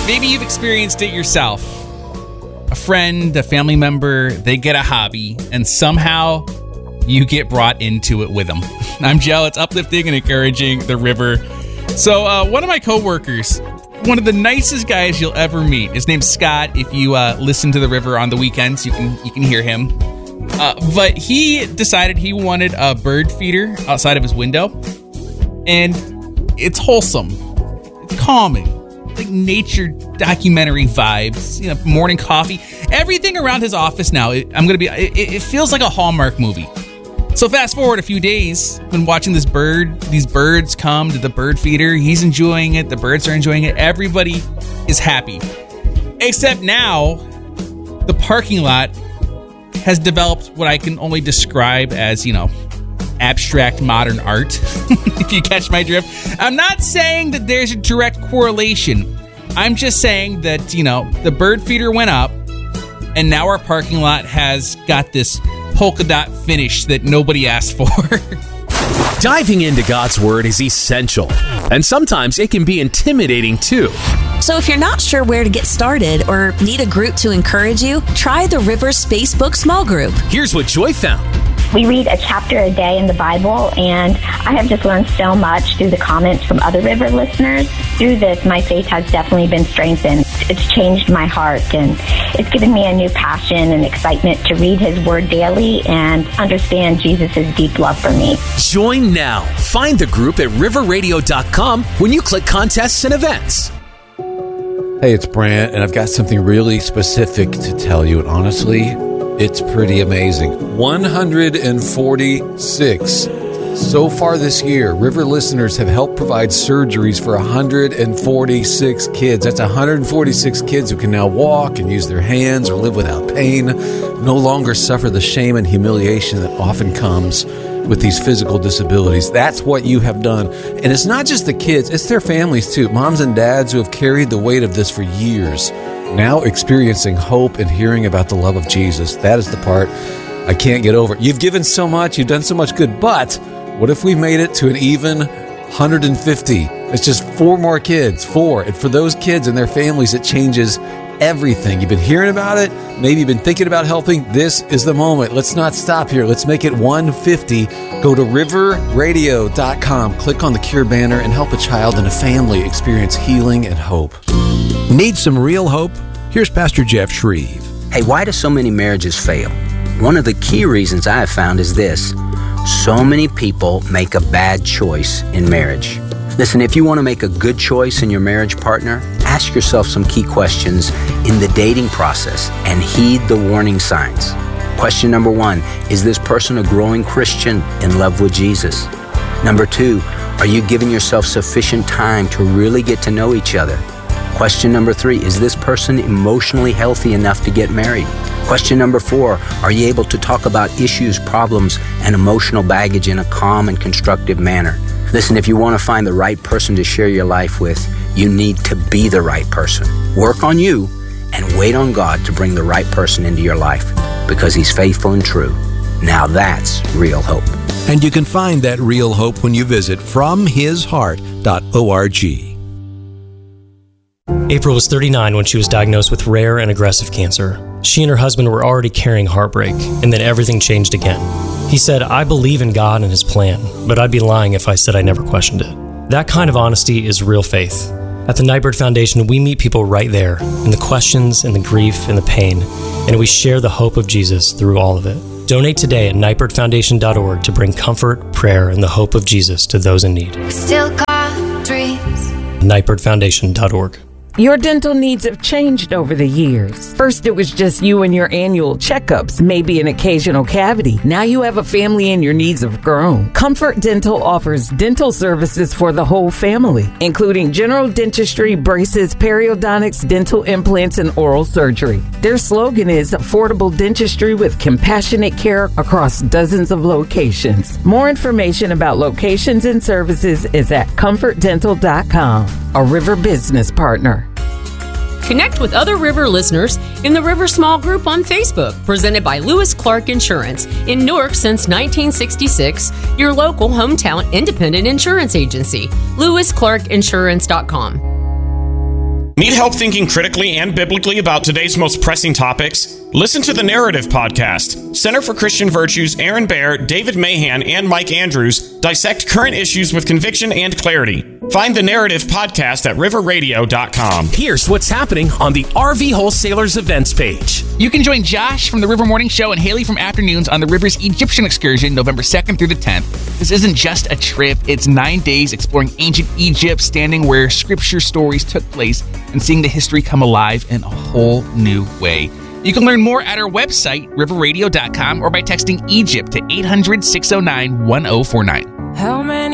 Maybe you've experienced it yourself. A friend, a family member, they get a hobby, and somehow you get brought into it with them. I'm Joe. It's uplifting and encouraging the river. So one of my coworkers, one of the nicest guys you'll ever meet, his name's Scott. If you listen to the river on the weekends, you can hear him. But he decided he wanted a bird feeder outside of his window, and it's wholesome, it's calming. Like nature documentary vibes, morning coffee, everything around his office now. It feels like a Hallmark movie. So fast forward a few days, been watching these birds come to the bird feeder. He's enjoying it. The birds are enjoying it. Everybody is happy. Except now, the parking lot has developed what I can only describe as, abstract modern art, if you catch my drift. I'm not saying that there's a direct correlation. I'm just saying that, the bird feeder went up, and now our parking lot has got this polka dot finish that nobody asked for. Diving into God's Word is essential, and sometimes it can be intimidating too. So if you're not sure where to get started or need a group to encourage you, try the Rivers Facebook Small Group. Here's what Joy found. We read a chapter a day in the Bible, and I have just learned so much through the comments from other River listeners. Through this, my faith has definitely been strengthened. It's changed my heart, and it's given me a new passion and excitement to read His Word daily and understand Jesus' deep love for me. Join now. Find the group at riverradio.com when you click contests and events. Hey, it's Brant, and I've got something really specific to tell you, and honestly, it's pretty amazing. 146. So far this year, River listeners have helped provide surgeries for 146 kids. That's 146 kids who can now walk and use their hands or live without pain, no longer suffer the shame and humiliation that often comes with these physical disabilities. That's what you have done. And it's not just the kids, it's their families too. Moms and dads who have carried the weight of this for years, now experiencing hope and hearing about the love of Jesus. That is the part I can't get over. You've given so much, you've done so much good, but what if we made it to an even 150? It's just 4 more kids, 4. And for those kids and their families, it changes everything. You've been hearing about it. Maybe you've been thinking about helping. This is the moment. Let's not stop here. Let's make it 150. Go to riverradio.com, click on the Cure banner, and help a child and a family experience healing and hope. Need some real hope? Here's Pastor Jeff Shreve. Hey, why do so many marriages fail? One of the key reasons I have found is this. So many people make a bad choice in marriage. Listen, if you want to make a good choice in your marriage partner, ask yourself some key questions in the dating process and heed the warning signs. Question number 1, is this person a growing Christian in love with Jesus? Number 2, are you giving yourself sufficient time to really get to know each other? Question number 3, is this person emotionally healthy enough to get married? Question number 4, are you able to talk about issues, problems, and emotional baggage in a calm and constructive manner? Listen, if you want to find the right person to share your life with, you need to be the right person. Work on you and wait on God to bring the right person into your life because He's faithful and true. Now that's real hope. And you can find that real hope when you visit FromHisHeart.org. April was 39 when she was diagnosed with rare and aggressive cancer. She and her husband were already carrying heartbreak, and then everything changed again. He said, "I believe in God and His plan, but I'd be lying if I said I never questioned it." That kind of honesty is real faith. At the Nightbird Foundation, we meet people right there, in the questions, in the grief, in the pain, and we share the hope of Jesus through all of it. Donate today at nightbirdfoundation.org to bring comfort, prayer, and the hope of Jesus to those in need. Still got dreams. nightbirdfoundation.org. Your dental needs have changed over the years. First, it was just you and your annual checkups, maybe an occasional cavity. Now you have a family and your needs have grown. Comfort Dental offers dental services for the whole family, including general dentistry, braces, periodontics, dental implants, and oral surgery. Their slogan is affordable dentistry with compassionate care across dozens of locations. More information about locations and services is at comfortdental.com, a River business partner. Connect with other River listeners in the River Small Group on Facebook, presented by Lewis Clark Insurance. In Newark since 1966, your local hometown independent insurance agency. LewisClarkInsurance.com. Need help thinking critically and biblically about today's most pressing topics? Listen to the Narrative Podcast. Center for Christian Virtues, Aaron Baer, David Mahan, and Mike Andrews dissect current issues with conviction and clarity. Find the Narrative Podcast at riverradio.com. Here's what's happening on the RV Wholesalers events page. You can join Josh from the River Morning Show and Haley from Afternoons on the River's Egyptian excursion November 2nd through the 10th. This isn't just a trip, it's 9 days exploring ancient Egypt, standing where scripture stories took place and seeing the history come alive in a whole new way. You can learn more at our website, riverradio.com, or by texting Egypt to 800-609-1049. How many